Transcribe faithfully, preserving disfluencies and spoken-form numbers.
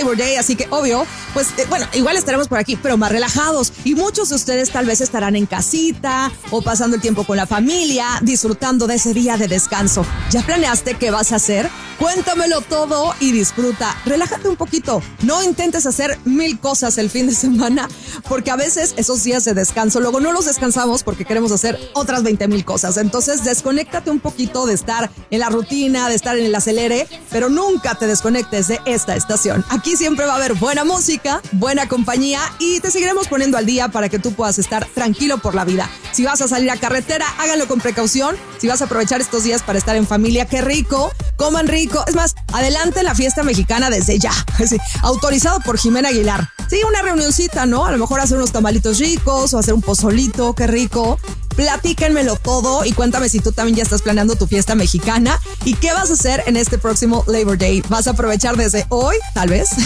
Labor Day, así que obvio, pues eh, bueno, igual estaremos por aquí, pero más relajados. Y muchos de ustedes tal vez estarán en casita o pasando el tiempo con la familia, disfrutando de ese día de descanso. ¿Ya planeaste qué vas a hacer? Cuéntamelo todo y disfruta. Relájate un poquito. No intentes hacer mil cosas el fin de semana, porque a veces esos días de descanso, luego no los descansamos porque queremos hacer otras veinte mil cosas. Entonces, desconéctate un poquito de estar en la rutina, de estar en el acelere, pero nunca te desconectes de esta estación. Aquí siempre va a haber buena música, buena compañía y te seguiremos poniendo al día para que tú puedas estar tranquilo por la vida. Si vas a salir a carretera, háganlo con precaución. Si vas a aprovechar estos días para estar en familia, qué rico, coman rico. Es más, adelante la fiesta mexicana desde ya. Sí, autorizado por Jimena Aguilar. Sí, una reunioncita, ¿no? A lo mejor hacer unos tamalitos ricos o hacer un pozolito, qué rico. Platíquenmelo todo y cuéntame si tú también ya estás planeando tu fiesta mexicana y qué vas a hacer en este próximo Labor Day. ¿Vas a aprovechar desde hoy, tal vez?